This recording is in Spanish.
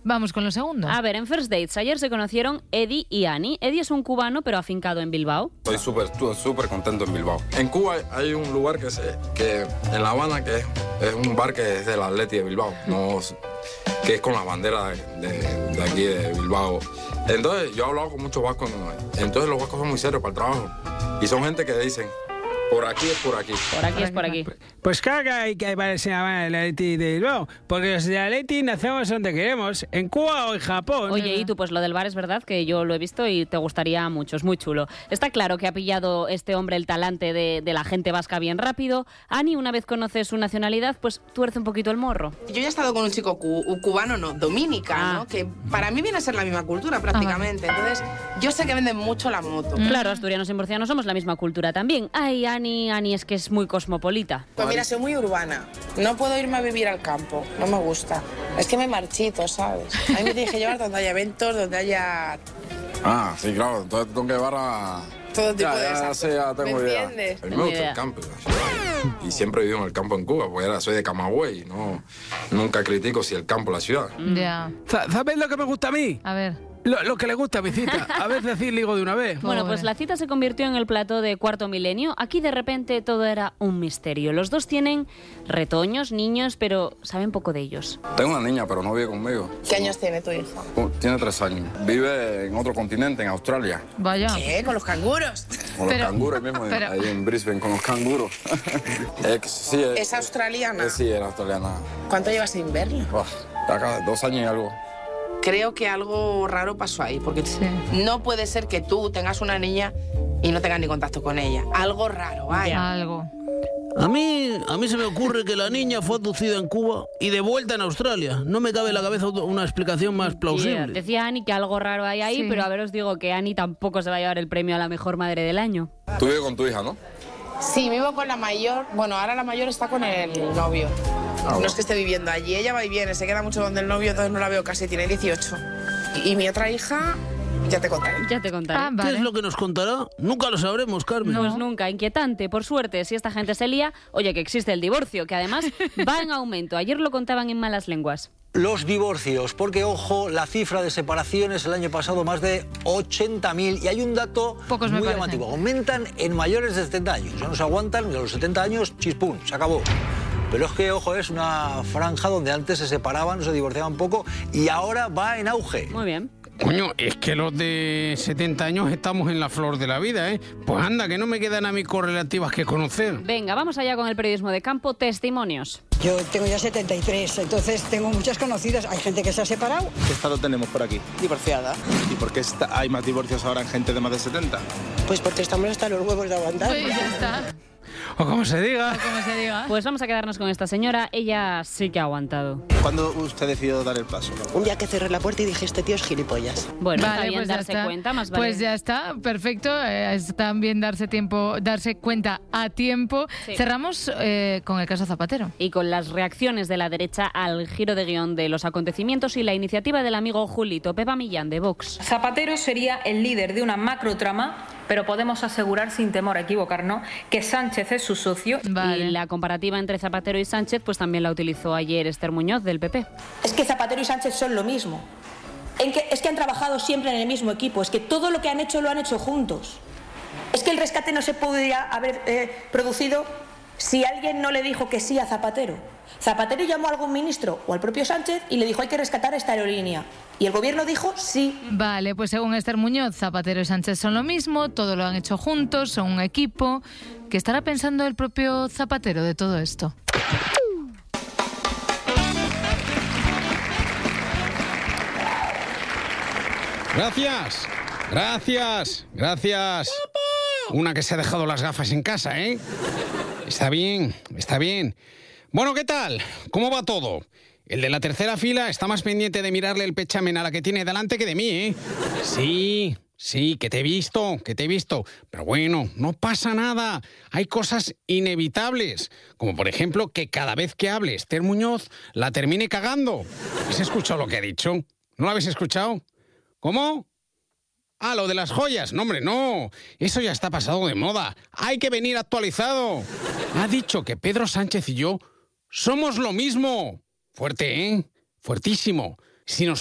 Vamos con lo segundo. A ver, en First Dates ayer se conocieron Eddie y Ani. Eddie es un cubano, pero afincado en Bilbao. Estoy súper contento en Bilbao. En Cuba hay un lugar que en La Habana que es un bar que es del Atleti de Bilbao, que es con la bandera de aquí de Bilbao. Entonces yo he hablado con muchos vascos, entonces los vascos son muy serios para el trabajo y son gente que dicen: por aquí es por aquí. Por aquí es por aquí. Pues claro que hay que parecer a el Atleti de Bilbao, porque los de Atleti nacemos donde queremos, en Cuba o en Japón. Oye, y tú, pues lo del bar es verdad que yo lo he visto y te gustaría mucho, es muy chulo. Está claro que ha pillado este hombre el talante de la gente vasca bien rápido. Ani, una vez conoces su nacionalidad, pues tuerce un poquito el morro. Yo ya he estado con un chico cubano, dominicano, que para mí viene a ser la misma cultura prácticamente. Entonces, yo sé que venden mucho la moto. Claro, asturianos y murcianos somos la misma cultura también. Ay, Ani es que es muy cosmopolita. Pues mira, soy muy urbana. No puedo irme a vivir al campo. No me gusta. Es que me marchito, ¿sabes? A mí me tienes que llevar donde haya eventos, donde haya... Ah, sí, claro. Entonces tengo que llevar a... todo tipo de ya tengo ¿Me idea. entiendes? A mí me gusta el campo. Y siempre he vivido en el campo en Cuba, porque soy de Camagüey. Nunca critico si el campo o la ciudad. Ya. ¿Sabes lo que me gusta a mí? A ver. Lo que le gusta a mi cita. A veces decir digo de una vez. Bueno, pues la cita se convirtió en el plató de Cuarto Milenio. Aquí de repente todo era un misterio. Los dos tienen retoños, niños, pero saben poco de ellos. Tengo una niña, pero no vive conmigo. ¿Qué años tiene tu hija? Tiene 3 años. Vive en otro continente, en Australia. Vaya. ¿Qué? ¿Con los canguros? Con los canguros mismo, ahí en Brisbane, con los canguros. ¿Es australiana? Sí, es australiana. ¿Cuánto llevas sin verla? Acá 2 años y algo. Creo que algo raro pasó ahí, porque no puede ser que tú tengas una niña y no tengas ni contacto con ella. Algo raro, hay. Algo. A mí se me ocurre que la niña fue abducida en Cuba y de vuelta en Australia. No me cabe en la cabeza una explicación más plausible. Decía Ani que algo raro hay ahí, pero a ver, os digo que Ani tampoco se va a llevar el premio a la mejor madre del año. Tú vives con tu hija, ¿no? Sí, vivo con la mayor. Bueno, ahora la mayor está con el novio. No es que esté viviendo allí, ella va y viene, se queda mucho donde el novio, entonces no la veo casi, tiene 18. Y mi otra hija, ya te contaré. Ya te contaré. ¿Qué es lo que nos contará? Nunca lo sabremos, Carmen. Pues nunca, inquietante. Por suerte, si esta gente se lía, oye, que existe el divorcio, que además va en aumento. Ayer lo contaban en Malas Lenguas. Los divorcios, porque ojo, la cifra de separaciones el año pasado más de 80.000 y hay un dato muy llamativo, aumentan en mayores de 70 años, ya no se aguantan, de los 70 años, chispún, se acabó. Pero es que, ojo, es una franja donde antes se separaban, se divorciaban poco y ahora va en auge. Muy bien. Coño, es que los de 70 años estamos en la flor de la vida, ¿eh? Pues anda, que no me quedan a mí correlativas que conocer. Venga, vamos allá con el periodismo de campo, testimonios. Yo tengo ya 73, entonces tengo muchas conocidas. Hay gente que se ha separado. ¿Qué estado tenemos por aquí? Divorciada. ¿Y por qué hay más divorcios ahora en gente de más de 70? Pues porque estamos hasta los huevos de aguantar. Pues ya está. O como se diga. Pues vamos a quedarnos con esta señora. Ella sí que ha aguantado. ¿Cuándo usted decidió dar el paso? Un día que cerré la puerta y dije, este tío es gilipollas. Bueno, Vale, está bien pues ya darse está. cuenta, más vale. Pues ya está, perfecto. Es también darse cuenta a tiempo. Sí. Cerramos con el caso Zapatero. Y con las reacciones de la derecha al giro de guión de los acontecimientos y la iniciativa del amigo Julito Pepa Millán de Vox. Zapatero sería el líder de una macrotrama, pero podemos asegurar sin temor a equivocarnos que Sánchez es su socio. Vale. Y la comparativa entre Zapatero y Sánchez pues también la utilizó ayer Esther Muñoz del PP. Es que Zapatero y Sánchez son lo mismo. Es que han trabajado siempre en el mismo equipo. Es que todo lo que han hecho lo han hecho juntos. Es que el rescate no se podría haber producido si alguien no le dijo que sí a Zapatero. Zapatero llamó a algún ministro o al propio Sánchez y le dijo hay que rescatar esta aerolínea. Y el gobierno dijo sí. Vale, pues según Esther Muñoz, Zapatero y Sánchez son lo mismo, todo lo han hecho juntos, son un equipo. ¿Qué estará pensando el propio Zapatero de todo esto? Gracias. Una que se ha dejado las gafas en casa, ¿eh? Está bien. Bueno, ¿qué tal? ¿Cómo va todo? El de la tercera fila está más pendiente de mirarle el pechamen a la que tiene delante que de mí, ¿eh? Sí, que te he visto. Pero bueno, no pasa nada. Hay cosas inevitables. Como por ejemplo que cada vez que hable Esther Muñoz la termine cagando. ¿Habéis escuchado lo que ha dicho? ¿No lo habéis escuchado? ¿Cómo? Ah, lo de las joyas. No, hombre, no. Eso ya está pasado de moda. Hay que venir actualizado. Ha dicho que Pedro Sánchez y yo somos lo mismo. Fuerte, ¿eh? Fuertísimo. Si nos